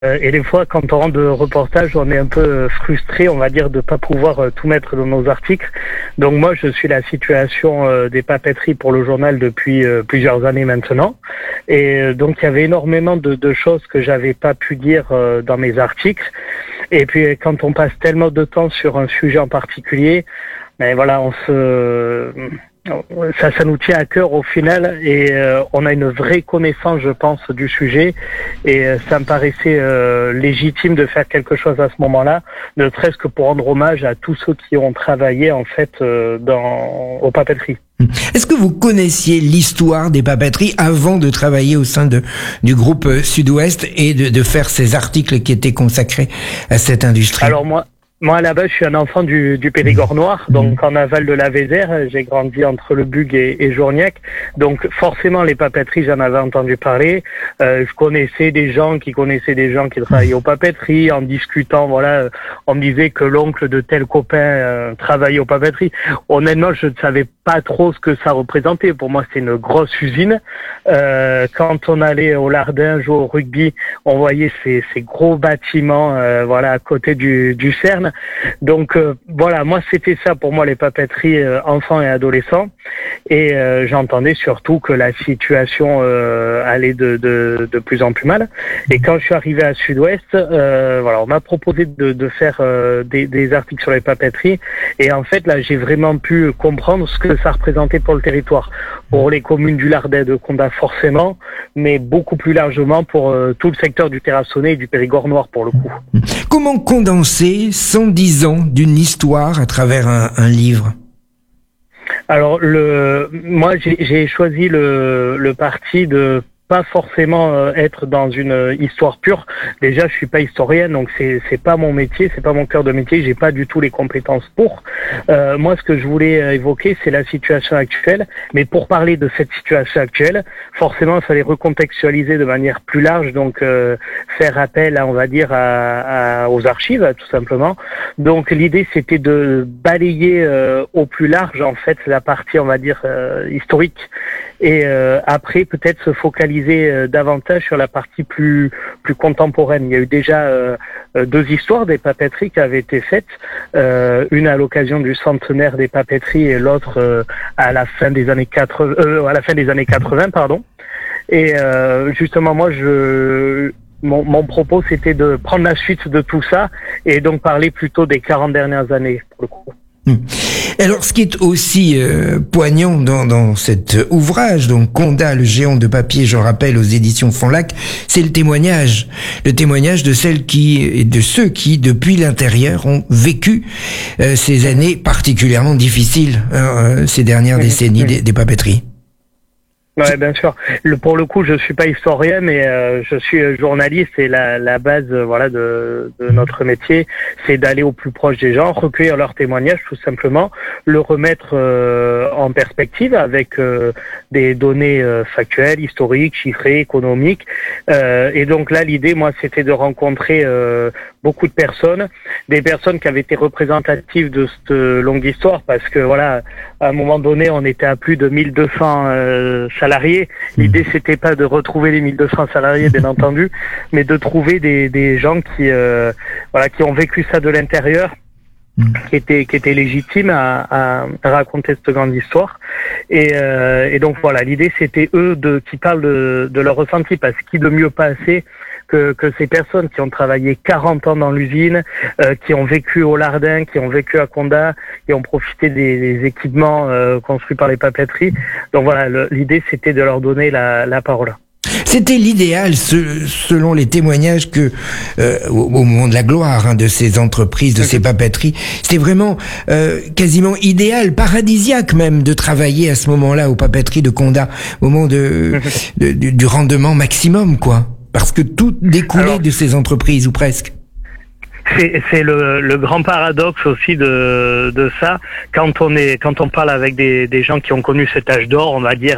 Et des fois, quand on rentre de reportage, on est un peu frustré, on va dire, de pas pouvoir tout mettre dans nos articles. Donc moi, je suis la situation des papeteries pour le journal depuis plusieurs années maintenant. Et donc il y avait énormément de choses que j'avais pas pu dire dans mes articles. Et puis quand on passe tellement de temps sur un sujet en particulier, ben voilà, ça nous tient à cœur au final et on a une vraie connaissance, je pense, du sujet et ça me paraissait légitime de faire quelque chose à ce moment-là, ne serait-ce que pour rendre hommage à tous ceux qui ont travaillé en fait aux papeteries. Est-ce que vous connaissiez l'histoire des papeteries avant de travailler au sein du groupe Sud-Ouest et de faire ces articles qui étaient consacrés à cette industrie? Alors moi, à la base, je suis un enfant du Périgord noir, donc en aval de la Vézère. J'ai grandi entre le Bug et Journiac. Donc forcément, les papeteries, j'en avais entendu parler. Je connaissais des gens qui travaillaient aux papeteries. En discutant, voilà, on me disait que l'oncle de tel copain travaillait aux papeteries. Honnêtement, je ne savais pas trop ce que ça représentait. Pour moi, c'était une grosse usine. Quand on allait au Lardin jouer au rugby, on voyait ces gros bâtiments, voilà, à côté du Cerne. Donc voilà, moi c'était ça pour moi les papeteries enfants et adolescents et j'entendais surtout que la situation allait de plus en plus mal et quand je suis arrivé à Sud-Ouest, voilà, on m'a proposé de faire des articles sur les papeteries et en fait là j'ai vraiment pu comprendre ce que ça représentait pour le territoire, pour les communes du Lardin, de Condat forcément, mais beaucoup plus largement pour tout le secteur du Terrassonnais et du Périgord noir pour le coup. Comment condenser 110 ans d'une histoire à travers un livre? Alors moi j'ai choisi le parti de pas forcément être dans une histoire pure. Déjà, je suis pas historien, donc c'est pas mon métier, c'est pas mon cœur de métier. J'ai pas du tout les compétences pour. Moi, ce que je voulais évoquer, c'est la situation actuelle. Mais pour parler de cette situation actuelle, forcément, il fallait recontextualiser de manière plus large, donc faire appel, on va dire, aux archives, tout simplement. Donc, l'idée, c'était de balayer au plus large, en fait, la partie, on va dire, historique. Et après, peut-être se focaliser davantage sur la partie plus contemporaine. Il y a eu déjà deux histoires des papeteries qui avaient été faites, une à l'occasion du centenaire des papeteries et l'autre à la fin des années 80, pardon. Et justement, moi, mon propos, c'était de prendre la suite de tout ça et donc parler plutôt des 40 dernières années pour le coup. Alors, ce qui est aussi poignant dans cet ouvrage, donc Condat, le géant de papier, je rappelle, aux éditions Fonlac, c'est le témoignage de celles et de ceux qui, depuis l'intérieur, ont vécu ces années particulièrement difficiles, ces dernières décennies des papeteries. Ouais, bien sûr. Pour le coup, je suis pas historien, mais je suis journaliste et la base, voilà, de notre métier, c'est d'aller au plus proche des gens, recueillir leurs témoignages, tout simplement, le remettre en perspective avec des données factuelles, historiques, chiffrées, économiques. Et donc là, l'idée, moi, c'était de rencontrer beaucoup de personnes, des personnes qui avaient été représentatives de cette longue histoire, parce que voilà, à un moment donné, on était à plus de 1200 salariés. L'idée, c'était pas de retrouver les 1200 salariés, bien entendu, mais de trouver des gens qui ont vécu ça de l'intérieur, qui étaient légitimes à raconter cette grande histoire. Et donc voilà, l'idée, c'était eux qui parlent de leur ressenti, parce qu'il de mieux passer que ces personnes qui ont travaillé 40 ans dans l'usine, qui ont vécu au Lardin, qui ont vécu à Condat, qui ont profité des équipements construits par les papeteries. Donc voilà, l'idée, c'était de leur donner la parole. C'était l'idéal, selon les témoignages que au moment de la gloire de ces entreprises, de ces papeteries, c'était vraiment quasiment idéal, paradisiaque même, de travailler à ce moment-là aux papeteries de Condat, au moment du rendement maximum, quoi. Parce que tout découlait de ces entreprises, ou presque. C'est le grand paradoxe aussi de ça. Quand on parle avec des gens qui ont connu cet âge d'or, on va dire,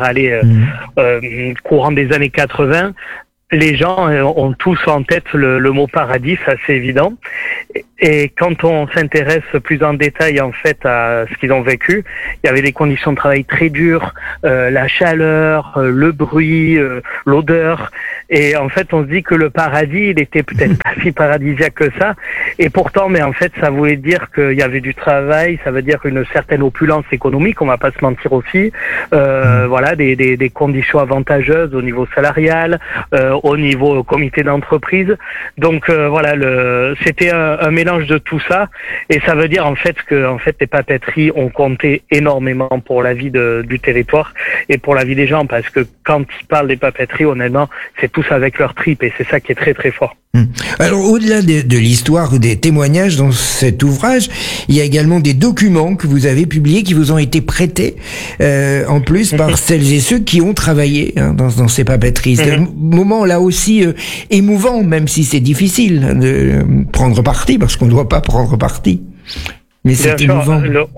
courant des années 80, les gens ont tous en tête le mot paradis, ça c'est évident. Et quand on s'intéresse plus en détail en fait à ce qu'ils ont vécu, il y avait des conditions de travail très dures, la chaleur, le bruit, l'odeur. Et en fait, on se dit que le paradis, il était peut-être pas si paradisiaque que ça. Et pourtant, mais en fait, ça voulait dire qu'il y avait du travail, ça veut dire une certaine opulence économique, on va pas se mentir aussi. Voilà, des conditions avantageuses au niveau salarial, au niveau comité d'entreprise. Donc voilà, c'était un mélange de tout ça. Et ça veut dire en fait que les papeteries ont compté énormément pour la vie du territoire et pour la vie des gens, parce que quand ils parlent des papeteries, honnêtement, c'est tous avec leur tripes, et c'est ça qui est très très fort. Alors, au-delà de l'histoire ou des témoignages dans cet ouvrage, il y a également des documents que vous avez publiés, qui vous ont été prêtés, en plus, par celles et ceux qui ont travaillé dans ces papeteries. C'est un moment, là aussi, émouvant, même si c'est difficile de prendre parti, parce qu'on ne doit pas prendre parti. Mais c'est émouvant.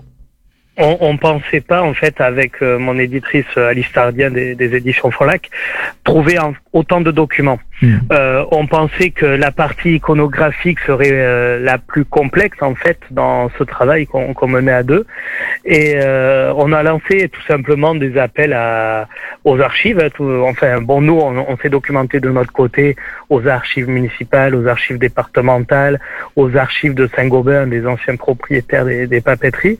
On pensait pas, en fait, avec mon éditrice Alice Tardien des éditions Frolac, trouver autant de documents. On pensait que la partie iconographique serait la plus complexe, en fait, dans ce travail qu'on menait à deux. Et on a lancé tout simplement des appels aux archives. Nous, on s'est documenté de notre côté aux archives municipales, aux archives départementales, aux archives de Saint-Gobain, des anciens propriétaires des papeteries.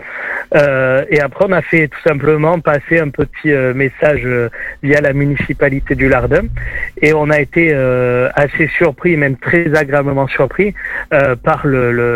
Et après, on a fait tout simplement passer un petit message via la municipalité du Lardin, et on a été assez surpris, même très agréablement surpris par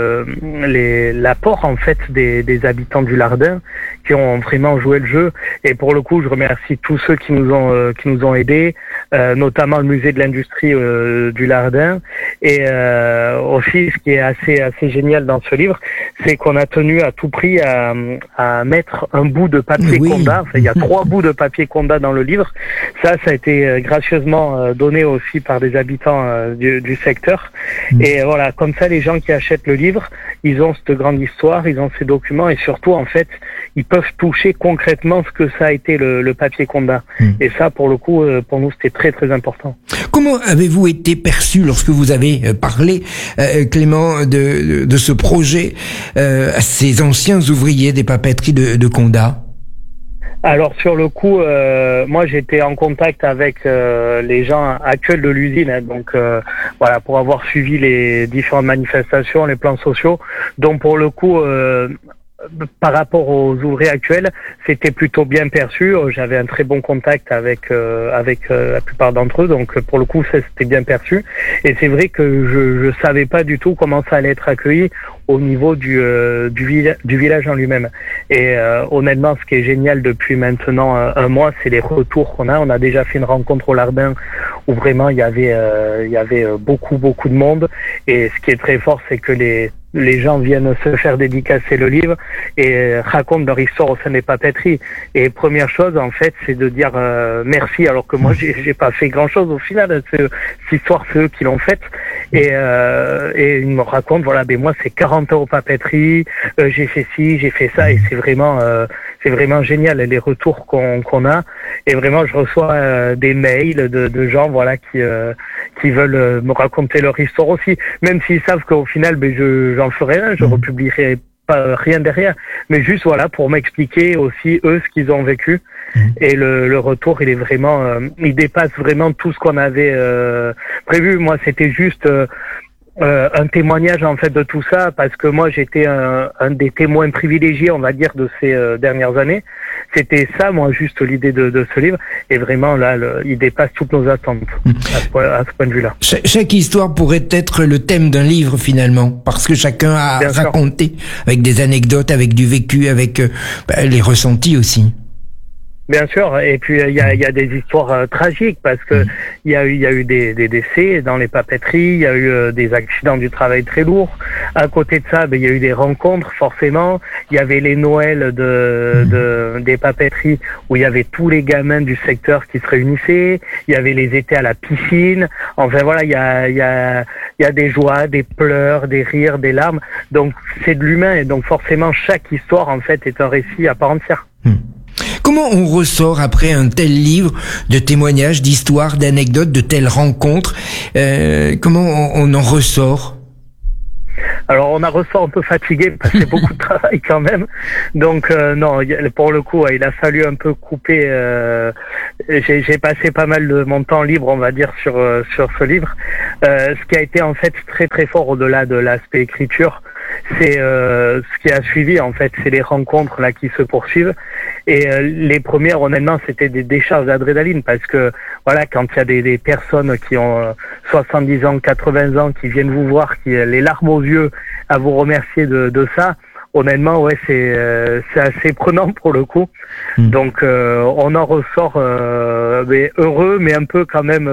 l'apport en fait des habitants du Lardin, qui ont vraiment joué le jeu. Et pour le coup, je remercie tous ceux qui nous ont aidés, notamment le musée de l'industrie du Lardin. Et aussi, ce qui est assez génial dans ce livre, c'est qu'on a tenu à tout prix à mettre un bout de papier Condat. Enfin, il y a 3 bouts de papier Condat dans le livre. Ça a été gracieusement donné aussi par des habitants du secteur. Et voilà, comme ça, les gens qui achètent le livre, ils ont cette grande histoire, ils ont ces documents, et surtout, en fait, ils peuvent toucher concrètement ce que ça a été le papier Condat. Et ça, pour le coup, pour nous, c'était très, très important. Comment avez-vous été perçu lorsque vous avez parlé, Clément, de ce projet à ces anciens ouvriers des papeteries de Condat? Alors sur le coup, moi j'étais en contact avec les gens actuels de l'usine, donc voilà, pour avoir suivi les différentes manifestations, les plans sociaux. Donc pour le coup, par rapport aux ouvriers actuels, c'était plutôt bien perçu. J'avais un très bon contact avec la plupart d'entre eux, donc pour le coup, ça c'était bien perçu. Et c'est vrai que je savais pas du tout comment ça allait être accueilli au niveau du village en lui-même. Et honnêtement, ce qui est génial depuis maintenant un mois, c'est les retours qu'on a. On a déjà fait une rencontre au Lardin où vraiment il y avait beaucoup de monde. Et ce qui est très fort, c'est que les gens viennent se faire dédicacer le livre et racontent leur histoire au sein des papeteries. Et première chose, en fait, c'est de dire merci, alors que moi, j'ai pas fait grand-chose au final. Cette histoire, c'est eux qui l'ont faite. Et ils me racontent, voilà, ben moi, c'est 40 ans aux papeteries, j'ai fait ci, j'ai fait ça, et c'est vraiment génial, les retours qu'on a. Et vraiment, je reçois des mails de gens, voilà, qui veulent me raconter leur histoire aussi, même s'ils savent qu'au final, ben j'en ferai rien, je republierai pas rien derrière, mais juste voilà pour m'expliquer aussi eux ce qu'ils ont vécu. Et le retour, il est vraiment, il dépasse vraiment tout ce qu'on avait prévu. Moi, c'était juste un témoignage en fait de tout ça, parce que moi j'étais un des témoins privilégiés, on va dire, de ces dernières années. C'était ça, moi, juste l'idée de ce livre, et vraiment là, il dépasse toutes nos attentes à ce point de vue-là. Chaque histoire pourrait être le thème d'un livre finalement, parce que chacun a raconté avec des anecdotes, avec du vécu, avec les ressentis aussi. Bien sûr, et puis il y a des histoires tragiques, parce que il y a eu des décès dans les papeteries, il y a eu des accidents du travail très lourds. À côté de ça, il y a eu des rencontres forcément. Il y avait les Noëls des papeteries où il y avait tous les gamins du secteur qui se réunissaient. Il y avait les étés à la piscine. Enfin voilà, il y a des joies, des pleurs, des rires, des larmes. Donc c'est de l'humain, et donc forcément chaque histoire en fait est un récit à part entière. Comment on ressort après un tel livre de témoignages, d'histoires, d'anecdotes, de telles rencontres? Comment on en ressort? Alors on a ressort un peu fatigué parce que c'est beaucoup de travail quand même. Donc non, pour le coup, il a fallu un peu couper. J'ai passé pas mal de mon temps libre, on va dire, sur ce livre. Ce qui a été en fait très très fort au-delà de l'aspect écriture, c'est ce qui a suivi en fait, c'est les rencontres là qui se poursuivent. Et les premières, honnêtement, c'était des décharges d'adrénaline parce que voilà, quand il y a des personnes qui ont 70 ans, 80 ans, qui viennent vous voir, qui les larmes aux yeux à vous remercier de ça. Honnêtement, ouais, c'est assez prenant pour le coup. Donc, on en ressort mais heureux, mais un peu quand même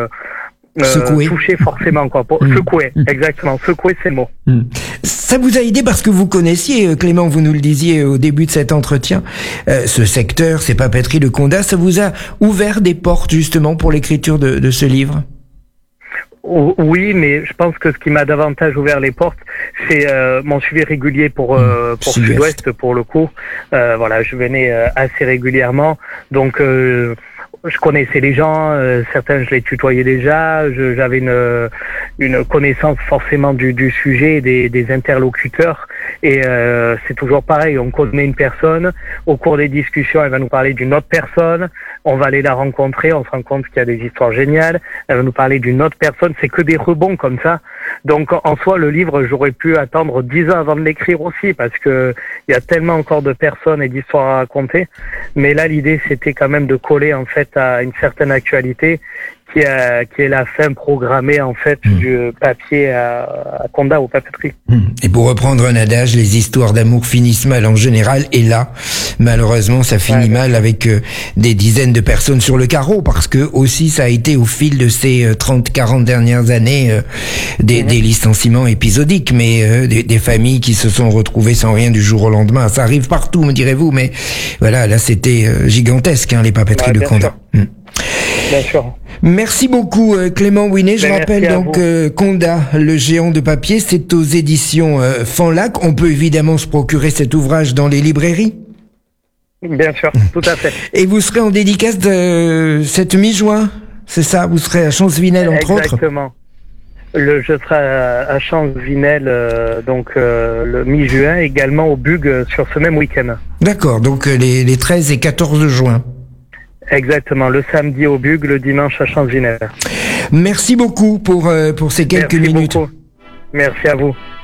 touché forcément, quoi. Secoué, exactement. Secoué, c'est le mot. Ça vous a aidé parce que vous connaissiez, Clément, vous nous le disiez au début de cet entretien, ce secteur, ces papeteries de Condat, ça vous a ouvert des portes justement pour l'écriture de ce livre? Oui, mais je pense que ce qui m'a davantage ouvert les portes, c'est mon suivi régulier pour Sud-Ouest pour le coup. Voilà, je venais assez régulièrement, donc je connaissais les gens, certains je les tutoyais déjà, j'avais une connaissance forcément du sujet, des interlocuteurs, et c'est toujours pareil, on connaît une personne, au cours des discussions elle va nous parler d'une autre personne, on va aller la rencontrer, on se rend compte qu'il y a des histoires géniales, elle va nous parler d'une autre personne, c'est que des rebonds comme ça. Donc en soi le livre, j'aurais pu attendre 10 ans avant de l'écrire aussi, parce que il y a tellement encore de personnes et d'histoires à raconter, mais là l'idée c'était quand même de coller en fait à une certaine actualité qui est la fin programmée en fait du papier à Condat aux papeteries. Et pour reprendre un adage, les histoires d'amour finissent mal en général, et là malheureusement ça finit mal avec des dizaines de personnes sur le carreau, parce que aussi ça a été au fil de ces 30-40 dernières années des licenciements épisodiques, mais des familles qui se sont retrouvées sans rien du jour au lendemain. Ça arrive partout, me direz-vous, mais voilà, là c'était gigantesque, les papeteries de Condat. Bien sûr. Merci beaucoup Clément Ouinet. Je rappelle donc Condat, le géant de papier, c'est aux éditions Fanlac. On peut évidemment se procurer cet ouvrage dans les librairies. Bien sûr, tout à fait. Et vous serez en dédicace de cette mi-juin, c'est ça? Vous serez à Champs-Vinel entre autres? Exactement. Je serai à Champs-Vinel donc le mi-juin, également au Bug sur ce même week-end. D'accord, donc les 13 et 14 juin. Exactement, le samedi au Bug, le dimanche à Champs-Vinel. Merci beaucoup pour ces quelques minutes. Merci beaucoup. Merci à vous.